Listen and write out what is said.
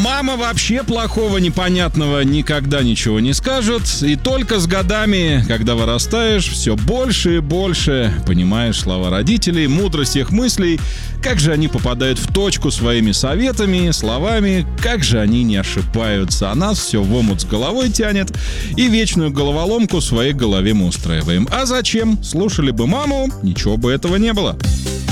Мама вообще плохого, непонятного никогда ничего не скажет. И только с годами, когда вырастаешь, все больше и больше понимаешь слова родителей, мудрость их мыслей, как же они попадают в точку своими советами, словами, как же они не ошибаются. А нас все в омут с головой тянет, и вечную головоломку в своей голове мы устраиваем. А зачем? Слушали бы маму, ничего бы этого не было.